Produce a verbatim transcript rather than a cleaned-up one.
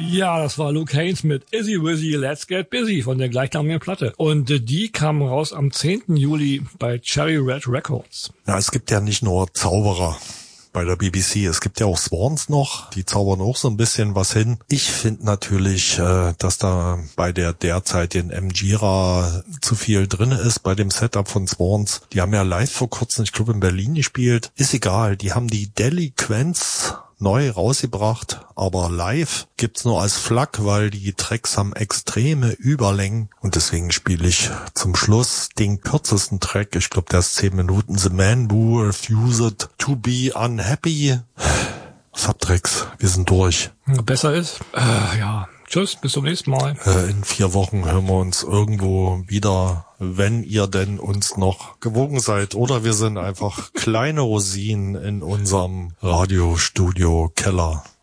Ja, das war Luke Haines mit Izzy Wizzy Let's Get Busy von der gleichnamigen Platte. Und äh, die kam raus am zehnten Juli bei Cherry Red Records. Ja, es gibt ja nicht nur Zauberer bei der B B C, es gibt ja auch Swans noch, die zaubern auch so ein bisschen was hin. Ich finde natürlich, äh, dass da bei der derzeitigen M-Gira zu viel drin ist bei dem Setup von Swans. Die haben ja live vor kurzem, ich glaube in Berlin gespielt. Ist egal, die haben die Delinquents neu rausgebracht, aber live gibt's nur als Flak, weil die Tracks haben extreme Überlängen und deswegen spiele ich zum Schluss den kürzesten Track. Ich glaube, der ist zehn Minuten. The Man Who Refused to Be Unhappy. Subtracks, wir sind durch. Besser ist, äh, ja. Tschüss, bis zum nächsten Mal. Äh, in vier Wochen hören wir uns irgendwo wieder, wenn ihr denn uns noch gewogen seid. Oder wir sind einfach kleine Rosinen in unserem Radiostudio Keller.